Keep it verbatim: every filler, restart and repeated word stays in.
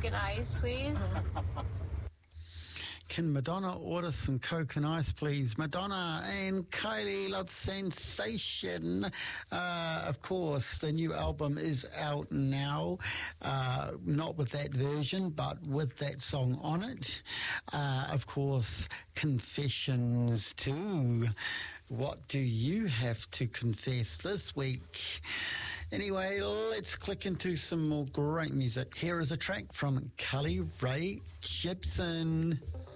Coke and ice, please. Can Madonna order some Coke and ice, please? Madonna and Kylie Love Sensation. Uh, of course, the new album is out now. Uh, not with that version, but with that song on it. Uh, of course, Confessions too. What do you have to confess this week? Anyway, let's click into some more great music. Here is a track from Carly Rae Jepsen.